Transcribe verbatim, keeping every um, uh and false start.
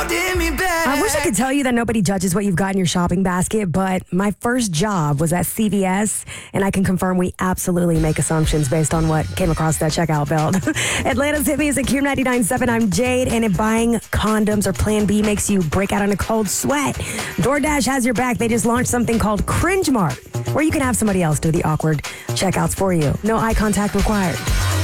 holding me back. I wish I could tell you that nobody judges what you've got in your shopping basket, but my first job was at C V S, and I can confirm we absolutely make assumptions based on what came across that checkout belt. Atlanta's hit music, Q ninety-nine point seven. I'm Jade, and if buying condoms or Plan B makes you break out in a cold sweat, DoorDash has your back. They just launched something called Cringe Mart, where you can have somebody else do the awkward checkouts for you. No eye contact required.